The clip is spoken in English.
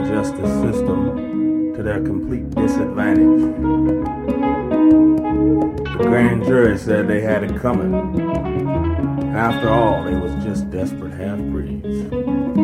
justice system to their complete disadvantage. The grand jury said they had it coming. After all, they was just desperate half-breeds.